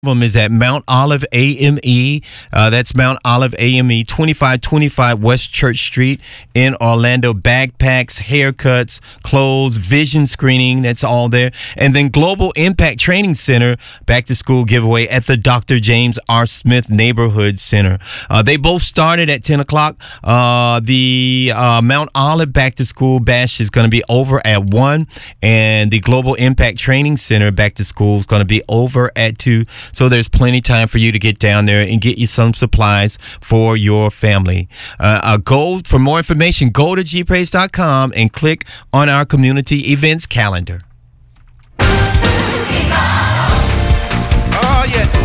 Them is at Mount Olive AME. That's Mount Olive AME, 2525 West Church Street in Orlando. Backpacks, haircuts, clothes, vision screening. That's all there. And then Global Impact Training Center, back to school giveaway at the Dr. James R. Smith Neighborhood Center. They both started at 10 o'clock. The Mount Olive back to school bash is going to be over at 1. And the Global Impact Training Center back to school is going to be over at 2. So there's plenty of time for you to get down there and get you some supplies for your family. For more information, go to gpraise.com and click on our community events calendar.